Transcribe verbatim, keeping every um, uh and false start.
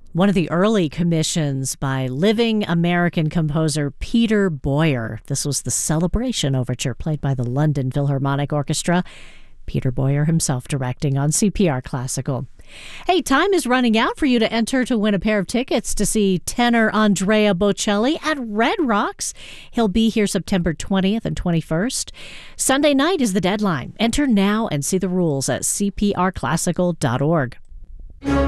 One of the early commissions by living American composer Peter Boyer. This was the Celebration Overture, played by the London Philharmonic Orchestra. Peter Boyer himself directing on C P R Classical. Hey, time is running out for you to enter to win a pair of tickets to see tenor Andrea Bocelli at Red Rocks. He'll be here September twentieth and twenty-first. Sunday night is the deadline. Enter now and see the rules at c p r classical dot org.